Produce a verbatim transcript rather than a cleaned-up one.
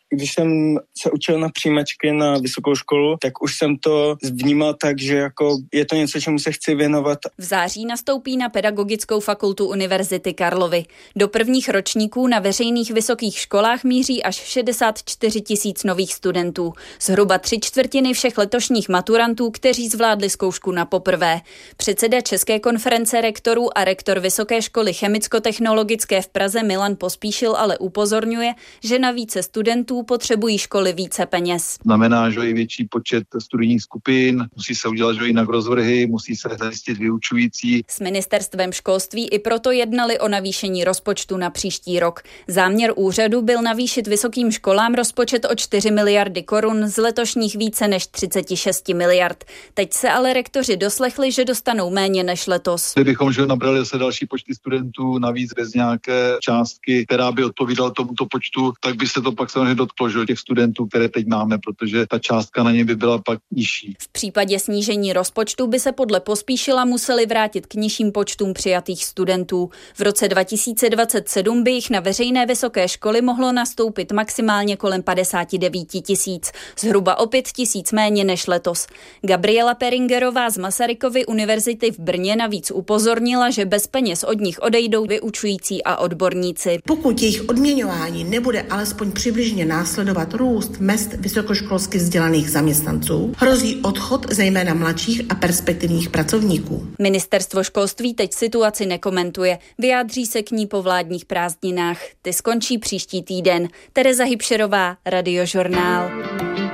Když jsem se učil na přijímačky na vysokou školu, tak už jsem to vnímal tak, že jako je to něco, čemu se chci věnovat. V září nastoupí na Pedagogickou fakultu Univerzity Karlovy. Do prvních ročníků na veřejných vysokých školách míří až šedesát čtyři tisíc nových studentů. Zhruba tři čtvrtiny všech letošních maturantů, kteří zvládli zkoušku na poprvé. Předseda České konference rektorů a rektor Vysoké školy chemicko-technologické v Praze Milan Pospíšil ale upozorňuje, že na více studentů potřebují školy více peněz. Znamená, že i větší počet studijních skupin, musí se udělat že jinak rozvrhy, musí se zajistit vyučující. S ministerstvem školství i proto jednali o navýšení rozpočtu na příští rok. Záměr úřadu byl navýšit vysokým školám rozpočet o čtyři miliardy korun z letošních více než třicet šest miliard. Teď se ale rektoři doslechli, že dostanou méně než letos. Kdybychom že nabrali se další počty studentů, navíc bez nějaké částky, která by odpovídala tomuto počtu, tak by se to pak samozřejmě dotklo že těch studentů, které teď máme, protože ta částka na ně by byla pak nižší. V případě snížení rozpočtu by se podle Pospíšila museli vrátit k nižším počtům přijatých studentů. V roce dva tisíce dvacet sedm by jich na veřejné vysoké školy mohlo nastoupit maximálně kolem padesát devět tisíc, zhruba o pět tisíc méně než letos. Gabriela Peringerová z Masarykovy univerzity v Brně navíc upozornila, že bez peněz od nich odejdou vyučující a odborníci. Pokud jejich odměňování nebude alespoň přibližně následovat růst mezd vysokoškolsky vzdělaných zaměstnanců, hrozí odchod zejména mladších a perspektivních pracovníků. Ministerstvo školství teď situaci nekomentuje, vyjádří se k ní po vládních prázdninách. Ty skončí příští týden. Tereza Hybšerová, Radiožurnál.